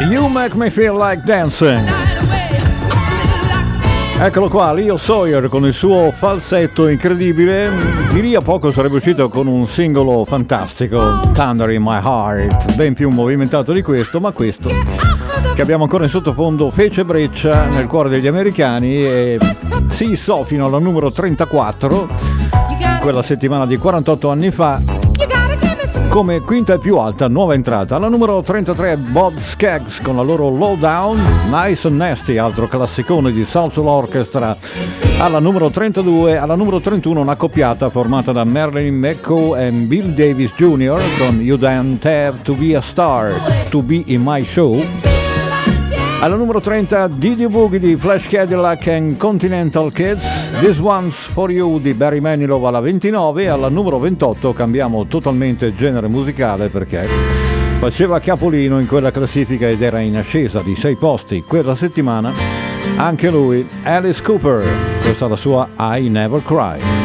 You Make Me Feel Like Dancing. Eccolo qua, Leo Sawyer con il suo falsetto incredibile. Di lì a poco sarebbe uscito con un singolo fantastico, Thunder in My Heart, ben più movimentato di questo, ma questo che abbiamo ancora in sottofondo fece breccia nel cuore degli americani e si issò fino alla numero 34 quella settimana di 48 anni fa come quinta e più alta nuova entrata. Alla numero 33 Bob Skaggs con la loro Lowdown, Nice and Nasty, altro classicone di Soul Orchestra. Alla numero 32, alla numero 31 una coppiata formata da Marilyn McCoo e Bill Davis Jr. con You Don't Have to Be a Star to Be in My Show. Alla numero 30 Didi Boogie di Flash Cadillac and Continental Kids, This One's For You di Barry Manilow alla 29. Alla numero 28 cambiamo totalmente genere musicale perché faceva capolino in quella classifica ed era in ascesa di 6 posti quella settimana anche lui, Alice Cooper, questa è la sua I Never Cry.